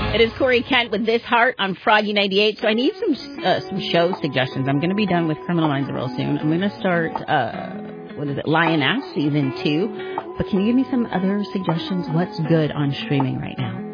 It is Corey Kent with This Heart on Froggy 98. So I need some show suggestions. I'm going to be done with Criminal Minds real soon. I'm going to start, Lioness Season 2. But can you give me some other suggestions? What's good on streaming right now?